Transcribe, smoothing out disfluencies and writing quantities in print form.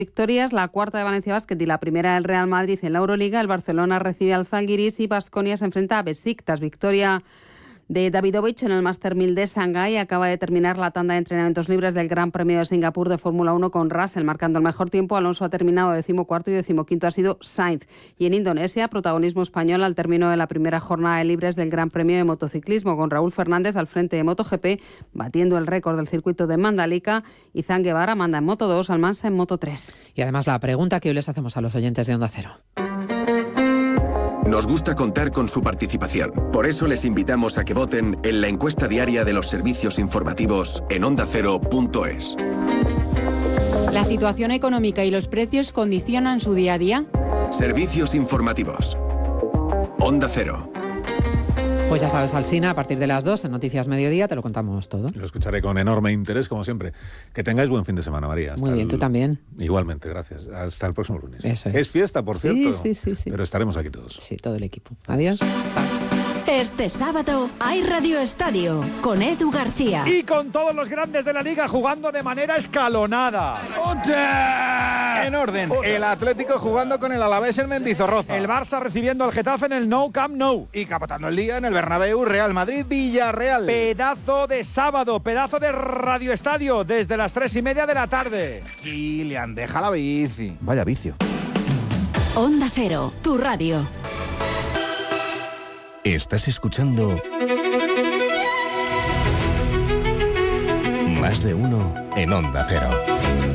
victorias, la cuarta de Valencia Basket y la primera del Real Madrid en la Euroliga. El Barcelona recibe al Zalgiris y Baskonia se enfrenta a Besiktas. Victoria de Davidovich en el Master 1000 de Shanghái. Acaba de terminar la tanda de entrenamientos libres del Gran Premio de Singapur de Fórmula 1 con Russell marcando el mejor tiempo. Alonso ha terminado 14º y 15º ha sido Sainz. Y en Indonesia, protagonismo español al término de la primera jornada de libres del Gran Premio de Motociclismo, con Raúl Fernández al frente de MotoGP, batiendo el récord del circuito de Mandalika, y Zan Guevara manda en Moto 2, Almansa en Moto 3. Y además la pregunta que hoy les hacemos a los oyentes de Onda Cero. Nos gusta contar con su participación. Por eso les invitamos a que voten en la encuesta diaria de los servicios informativos en ondacero.es. ¿La situación económica y los precios condicionan su día a día? Servicios informativos. Onda Cero. Pues ya sabes, Alsina, a partir de las 2 en Noticias Mediodía te lo contamos todo. Lo escucharé con enorme interés, como siempre. Que tengáis buen fin de semana, María. Muy bien, tú también. Igualmente, gracias. Hasta el próximo lunes. Eso es. Es fiesta, por cierto. Sí. Pero estaremos aquí todos. Sí, todo el equipo. Adiós. Chao. Este sábado hay Radio Estadio con Edu García. Y con todos los grandes de la liga jugando de manera escalonada. En orden, el Atlético jugando con el Alavés en Mendizorroza. El Barça recibiendo al Getafe en el Nou Camp Nou. Y capotando el día en el Bernabéu, Real Madrid, Villarreal. Pedazo de sábado, pedazo de Radio Estadio desde las 3:30 de la tarde. Kylian, deja la bici. Vaya vicio. Onda Cero, tu radio. Estás escuchando Más de Uno en Onda Cero.